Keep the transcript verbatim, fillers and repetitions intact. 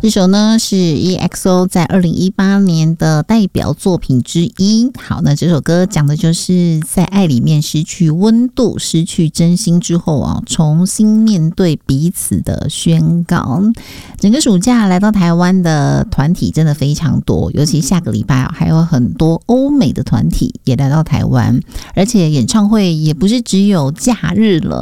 这首呢是 E X O 在二零一八年的代表作品之一。好，那这首歌讲的就是在爱里面失去温度、失去真心之后啊，重新面对彼此的宣告。整个暑假来到台湾的团体真的非常多，尤其下个礼拜啊，还有很多欧美的团体也来到台湾，而且演唱会也不是只有假日了